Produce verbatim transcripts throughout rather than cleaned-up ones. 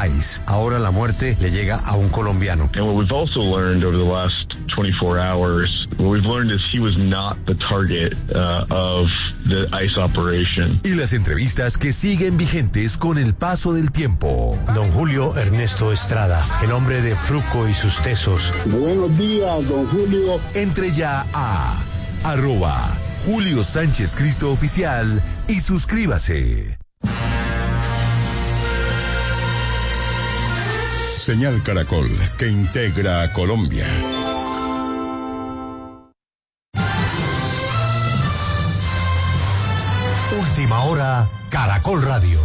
ICE. Ahora la muerte le llega a un colombiano. And what we've also learned over the last twenty-four hours, what we've learned is he was not the target uh, of the ICE operation. Y las entrevistas que siguen vigentes con el paso del tiempo. Don Julio Ernesto Estrada, el hombre de Fruco y sus tesos. Buenos días, don Julio. Entre ya a arroba Julio Sánchez Cristo Oficial y suscríbase. Señal Caracol, que integra a Colombia. Última hora, Caracol Radio.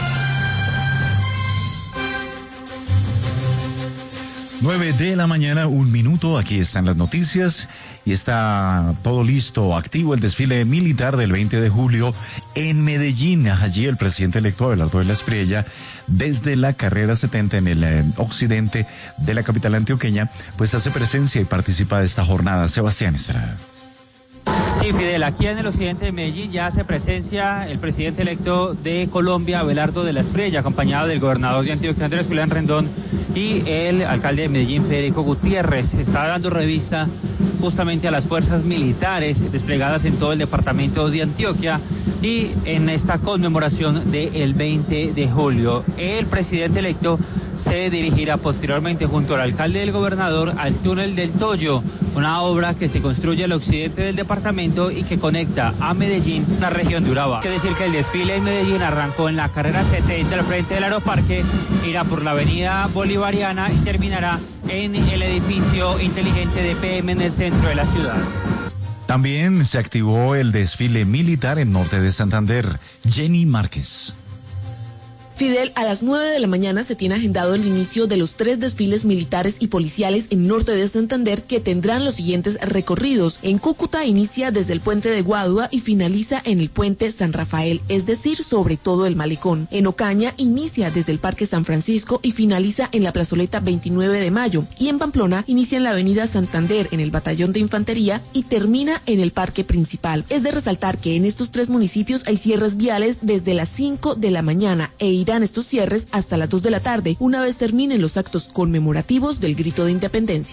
Nueve de la mañana, un minuto, aquí están las noticias y está todo listo, activo el desfile militar del veinte de julio en Medellín. Allí el presidente electo Abelardo de la Espriella, desde la carrera setenta en el eh, occidente de la capital antioqueña, pues hace presencia y participa de esta jornada. Sebastián Estrada. Sí, Fidel, aquí en el occidente de Medellín ya hace presencia el presidente electo de Colombia, Abelardo de la Espriella, acompañado del gobernador de Antioquia, Andrés Julián Rendón, y el alcalde de Medellín, Federico Gutiérrez. Está dando revista justamente a las fuerzas militares desplegadas en todo el departamento de Antioquia y en esta conmemoración del veinte de julio. El presidente electo se dirigirá posteriormente junto al alcalde y el gobernador al túnel del Toyo, una obra que se construye al occidente del departamento y que conecta a Medellín, la región de Urabá. Hay que decir que el desfile en Medellín arrancó en la carrera setenta al frente del Aeroparque, irá por la avenida Bolivariana y terminará en el edificio inteligente de P M en el centro de la ciudad. También se activó el desfile militar en norte de Santander. Jenny Márquez. Fidel, a las nueve de la mañana se tiene agendado el inicio de los tres desfiles militares y policiales en norte de Santander que tendrán los siguientes recorridos. En Cúcuta inicia desde el puente de Guadua y finaliza en el puente San Rafael, es decir, sobre todo el malecón. En Ocaña inicia desde el Parque San Francisco y finaliza en la plazoleta veintinueve de mayo. Y en Pamplona inicia en la avenida Santander, en el batallón de infantería y termina en el parque principal. Es de resaltar que en estos tres municipios hay cierres viales desde las cinco de la mañana e irán estos cierres hasta las dos de la tarde, una vez terminen los actos conmemorativos del Grito de Independencia.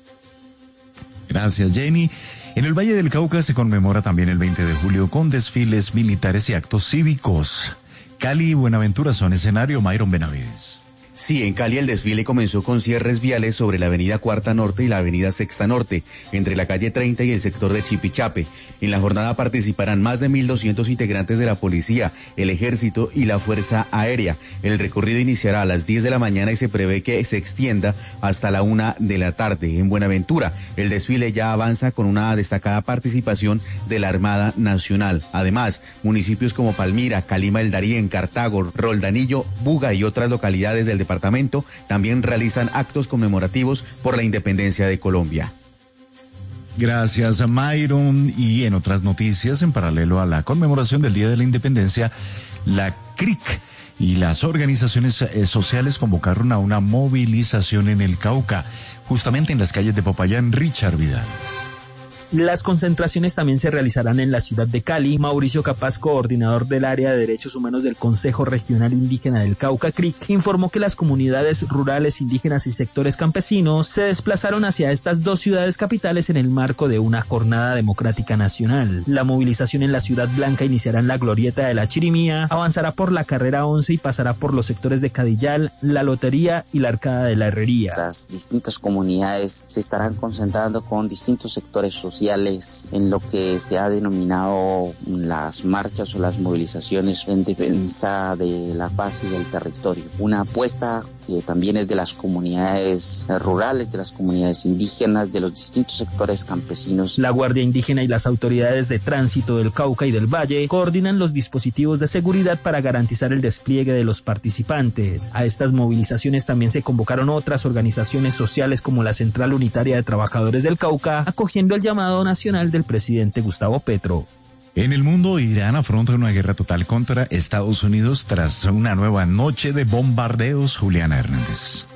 Gracias, Jenny. En el Valle del Cauca se conmemora también el veinte de julio con desfiles militares y actos cívicos. Cali y Buenaventura son escenario. Mayron Benavides. Sí, en Cali el desfile comenzó con cierres viales sobre la avenida Cuarta Norte y la avenida Sexta Norte, entre la calle treinta y el sector de Chipichape. En la jornada participarán más de mil doscientos integrantes de la policía, el ejército y la fuerza aérea. El recorrido iniciará a las diez de la mañana y se prevé que se extienda hasta la una de la tarde. En Buenaventura, el desfile ya avanza con una destacada participación de la Armada Nacional. Además, municipios como Palmira, Calima del Darién, Cartago, Roldanillo, Buga y otras localidades del departamento también realizan actos conmemorativos por la independencia de Colombia. Gracias a Mayron. Y en otras noticias, en paralelo a la conmemoración del Día de la Independencia, la C R I C y las organizaciones eh, sociales convocaron a una movilización en el Cauca, justamente en las calles de Popayán. Richard Vidal. Las concentraciones también se realizarán en la ciudad de Cali. Mauricio Capaz, coordinador del área de derechos humanos del Consejo Regional Indígena del Cauca, C R I C, informó que las comunidades rurales, indígenas y sectores campesinos se desplazaron hacia estas dos ciudades capitales en el marco de una jornada democrática nacional. La movilización en la Ciudad Blanca iniciará en la Glorieta de la Chirimía, avanzará por la Carrera once y pasará por los sectores de Cadillal, La Lotería y la Arcada de la Herrería. Las distintas comunidades se estarán concentrando con distintos sectores sociales en lo que se ha denominado las marchas o las movilizaciones en defensa de la paz y del territorio. Una apuesta que también es de las comunidades rurales, de las comunidades indígenas, de los distintos sectores campesinos. La Guardia Indígena y las autoridades de tránsito del Cauca y del Valle coordinan los dispositivos de seguridad para garantizar el despliegue de los participantes. A estas movilizaciones también se convocaron otras organizaciones sociales como la Central Unitaria de Trabajadores del Cauca, acogiendo el llamado nacional del presidente Gustavo Petro. En el mundo, Irán afronta una guerra total contra Estados Unidos tras una nueva noche de bombardeos. Juliana Hernández.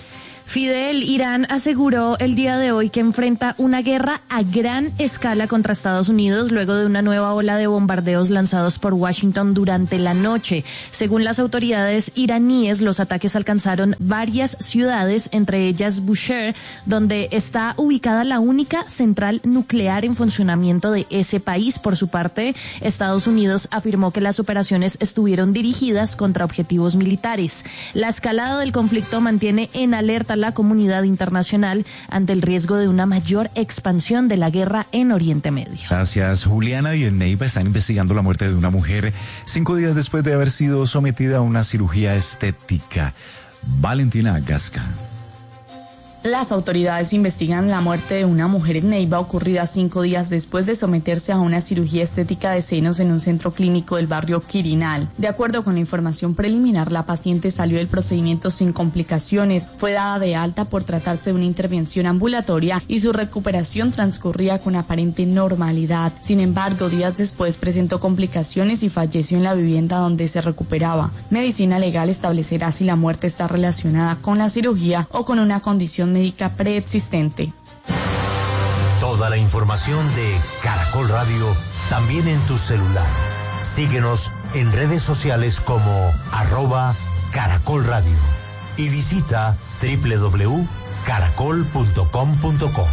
Fidel, Irán aseguró el día de hoy que enfrenta una guerra a gran escala contra Estados Unidos luego de una nueva ola de bombardeos lanzados por Washington durante la noche. Según las autoridades iraníes, los ataques alcanzaron varias ciudades, entre ellas Bushehr, donde está ubicada la única central nuclear en funcionamiento de ese país. Por su parte, Estados Unidos afirmó que las operaciones estuvieron dirigidas contra objetivos militares. La escalada del conflicto mantiene en alerta la comunidad internacional ante el riesgo de una mayor expansión de la guerra en Oriente Medio. Gracias, Juliana. Y en Neiva están investigando la muerte de una mujer cinco días después de haber sido sometida a una cirugía estética. Valentina Gasca. Las autoridades investigan la muerte de una mujer en Neiva ocurrida cinco días después de someterse a una cirugía estética de senos en un centro clínico del barrio Quirinal. De acuerdo con la información preliminar, la paciente salió del procedimiento sin complicaciones, fue dada de alta por tratarse de una intervención ambulatoria y su recuperación transcurría con aparente normalidad. Sin embargo, días después presentó complicaciones y falleció en la vivienda donde se recuperaba. Medicina legal establecerá si la muerte está relacionada con la cirugía o con una condición médica preexistente. Toda la información de Caracol Radio también en tu celular. Síguenos en redes sociales como arroba Caracol Radio y visita doble u doble u doble u punto caracol punto com punto co.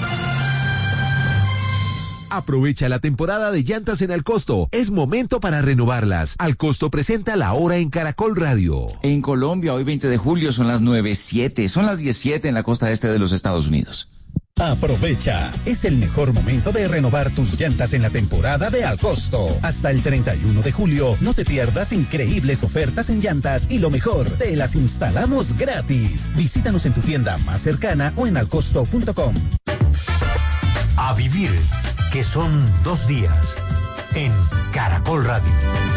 Aprovecha la temporada de llantas en Alcosto. Es momento para renovarlas. Alcosto presenta La Hora en Caracol Radio. En Colombia, hoy veinte de julio, son las nueve siete. Son las diez siete en la costa este de los Estados Unidos. Aprovecha, es el mejor momento de renovar tus llantas en la temporada de Alcosto. Hasta el treinta y uno de julio, no te pierdas increíbles ofertas en llantas y lo mejor, te las instalamos gratis. Visítanos en tu tienda más cercana o en alcosto punto com. A vivir, que son dos días, en Caracol Radio.